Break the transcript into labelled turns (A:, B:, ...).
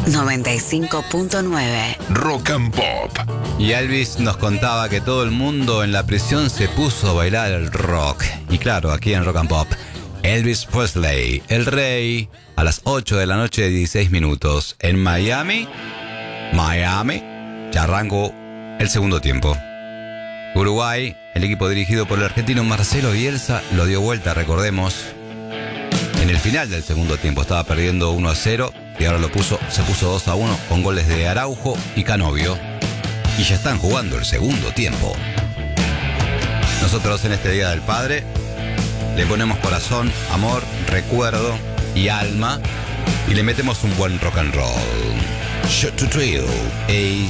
A: 95.9
B: Rock and Pop.
C: Y Elvis nos contaba que todo el mundo en la prisión se puso a bailar el rock. Y claro, aquí en Rock and Pop, Elvis Presley, el rey, a las 8 de la noche, 16 minutos. En Miami, ya arrancó el segundo tiempo. Uruguay, el equipo dirigido por el argentino Marcelo Bielsa, lo dio vuelta, recordemos. En el final del segundo tiempo estaba perdiendo 1-0 y ahora se puso 2-1 con goles de Araujo y Canovio. Y ya están jugando el segundo tiempo. Nosotros en este Día del Padre le ponemos corazón, amor, recuerdo y alma y le metemos un buen rock and roll. Shut to Thrill, Ace